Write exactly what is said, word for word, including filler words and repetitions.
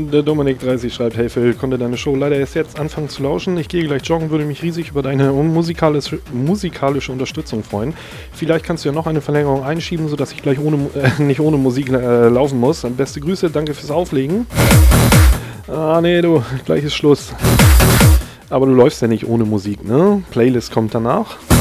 Der Dominik dreißig schreibt, hey Phil, konnte deine Show leider erst jetzt anfangen zu lauschen. Ich gehe gleich joggen, würde mich riesig über deine musikalische, musikalische Unterstützung freuen. Vielleicht kannst du ja noch eine Verlängerung einschieben, sodass ich gleich ohne, äh, nicht ohne Musik äh, laufen muss. Beste Grüße, danke fürs Auflegen. Ah nee, du, gleich ist Schluss. Aber du läufst ja nicht ohne Musik, ne? Playlist kommt danach.